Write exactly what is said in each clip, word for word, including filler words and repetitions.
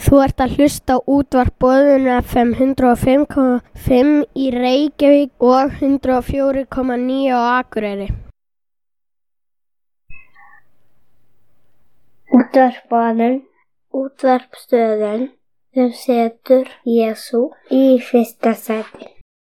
Þú ert að hlusta á útvarp Boðun F M hundrað og fimm komma fimm í Reykjavík og hundrað og fjögur komma níu á Akureyri. Útvarp Boðun, útvarpsstöðin sem setur Jesú í fyrsta sæti.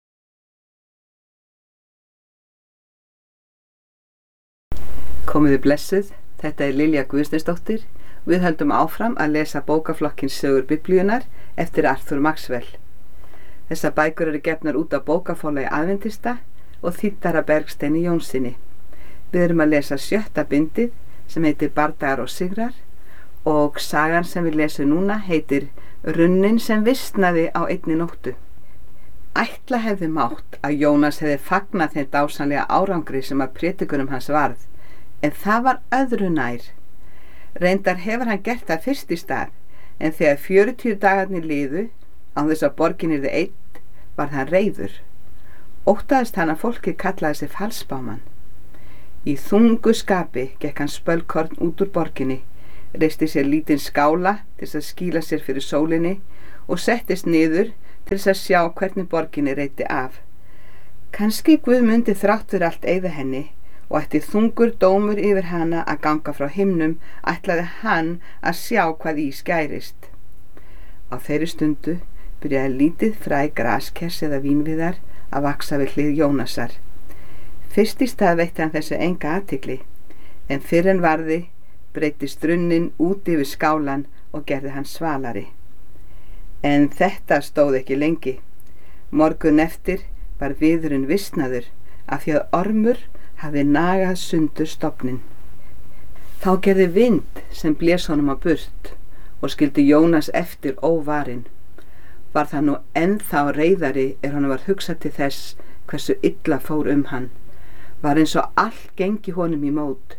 Komiði blessuð, þetta er Lilja Guðsteinsdóttir. Við höldum áfram að lesa bókaflokkins sögur Biblíunnar eftir Arthur Maxwell. Þessar bækur eru gefnar út af bókaforlagi Aðventista og þýddar af Bergsteini Jónssyni. Við erum að lesa sjötta bindið sem heitir Bardagar og sigrar og sagan sem við lesum núna heitir Runnin sem visnaði á einni nóttu. Ætla hefði mátt að Jónas hefði fagnað þeim dásamlega árangri sem að prédikunum hans varð, en það var öðru nær. Reyndar hefur hann gert það fyrst í stað, en þegar fjörutíu dagarnir liðu, án þess að borgin yrði einn, var hann reiður. Óttaðist hann að fólkið kallaði sig falsbámann. Í þungu skapi gekk hann spölkorn út úr borginni, reisti sér lítinn skála til þess að skýla sér fyrir sólinni og settist niður til þess að sjá hvernig borginni reyti af. Kannski Guð mundi þrátt fyrir allt eyða henni, og ætti þungur dómur yfir hana að ganga frá himnum, ætlaði hann að sjá hvað í skærist. Á þeirri stundu byrjaði lítið fræ graskers eða vínviðar að vaksa við hlið Jónasar. Fyrst í stað veitti hann þessu enga athygli, en fyrr en varði breyttist runnin út yfir skálan og gerði hann svalari. En þetta stóð ekki lengi. Morgun eftir var viðurinn visnaður af því að ormur hafði nagað sundur stofninn. Þá gerði vind sem blés honum á burt og skildi Jónas eftir óvarinn. Var það nú ennþá reiðari er honum var hugsað til þess hversu illa fór um hann. Var eins og allt gengi honum í mót.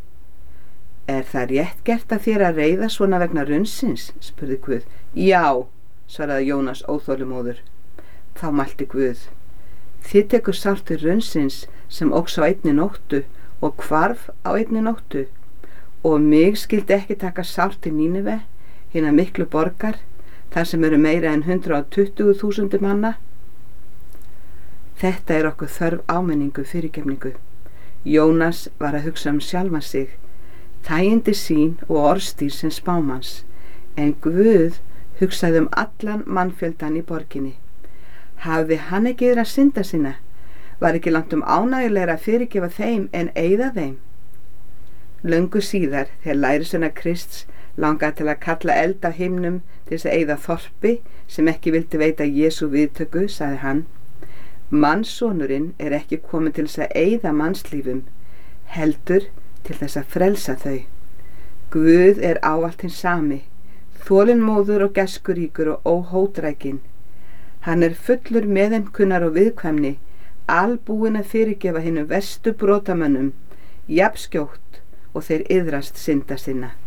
Er það rétt gert að þér að reiða svona vegna runnsins? Spurði Guð. Já, svaraði Jónas óþolinmóður. Þá mælti Guð. Þið tekur sárt til runnsins sem óx á einni nóttu og hvarf á einni nóttu, og mig skildi ekki taka sárt til Nínive, hina miklu borgar, þar sem eru meira en hundrað og tuttugu þúsund manna. Þetta er okkur þörf áminningu fyrirgefningu. Jónas var að hugsa um sjálfan sig, þægindi sín og orðstír sem spámanns, en Guð hugsaði um allan mannfjöldan í borginni. Hafði hann ekki yfir að synda sinna? Var ekki langt um ánægjulegra að fyrirgefa þeim en eyða þeim? Löngu síðar, þegar lærisveinar Krists langaði til að kalla eld af himnum til þess að eyða þorpi sem ekki vildi veita Jesú viðtöku, sagði hann: Mannssonurinn er ekki kominn til þess að eyða mannslífum, heldur til þess að frelsa þau. Guð er ávallt hinn sami, þolinmóður og gæskuríkur og óhótrækinn. Hann er fullur meðaumkunnar og viðkvæmni, albúinn að fyrirgefa hinum verstu brotamönnum, jafnskjótt og þeir iðrast synda sinna.